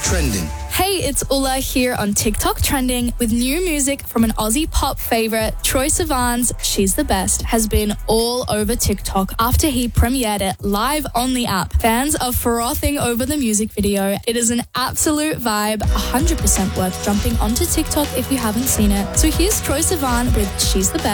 Trending. Hey, it's Ulla here on TikTok Trending with new music from an Aussie pop favourite. Troye Sivan's She's the Best has been all over TikTok after he premiered it live on the app. Fans are frothing over the music video. It is an absolute vibe, 100% worth jumping onto TikTok if you haven't seen it. So here's Troye Sivan with She's the Best.